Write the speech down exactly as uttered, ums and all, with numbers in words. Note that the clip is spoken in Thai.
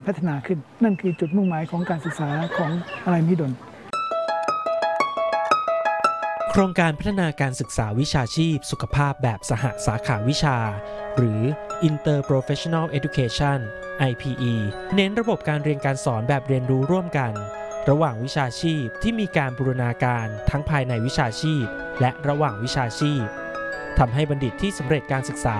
พัฒนาขึ้นนั่นคือจุดมุ่งหมายของการศึกษาของอะไรมหิดลโครงการพัฒนาการศึกษาวิชาชีพสุขภาพแบบสหสาขาวิชาหรือ Interprofessional Education ไอ พี อี เน้นระบบการเรียนการสอนแบบเรียนรู้ร่วมกันระหว่างวิชาชีพที่มีการบูรณาการทั้งภายในวิชาชีพและระหว่างวิชาชีพทำให้บัณฑิตที่สำเร็จการศึกษา